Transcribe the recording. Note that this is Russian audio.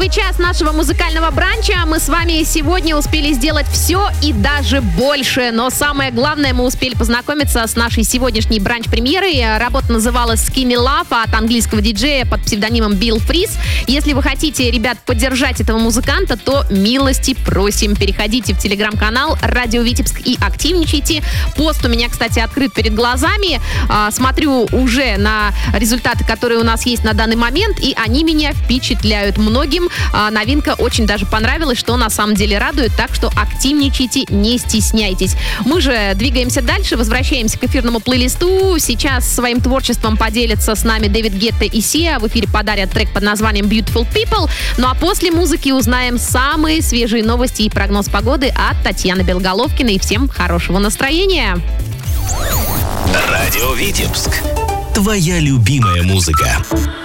Час нашего музыкального бранча. Мы с вами сегодня успели сделать все и даже больше. Но самое главное, мы успели познакомиться с нашей сегодняшней бранч-премьерой. Работа называлась Skinny Love от английского диджея под псевдонимом Билл Фриз. Если вы хотите, ребят, поддержать этого музыканта, то милости просим. Переходите в телеграм-канал Радио Витебск и активничайте. Пост у меня, кстати, открыт перед глазами. Смотрю уже на результаты, которые у нас есть на данный момент, и они меня впечатляют. Многим новинка очень даже понравилась, что на самом деле радует, так что активничайте, не стесняйтесь. Мы же двигаемся дальше, возвращаемся к эфирному плейлисту. Сейчас своим творчеством поделятся с нами Дэвид Гетта и Сиа. В эфире подарят трек под названием Beautiful People. Ну а после музыки узнаем самые свежие новости и прогноз погоды от Татьяны Белоголовкиной. Всем хорошего настроения! Радио Витебск. Твоя любимая музыка.